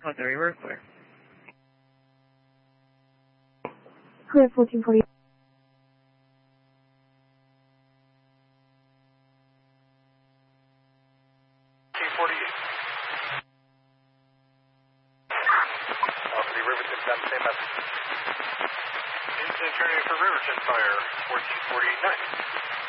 130, we're clear. Clear 1440. 1448. Turning for Riverton Fire, 14489.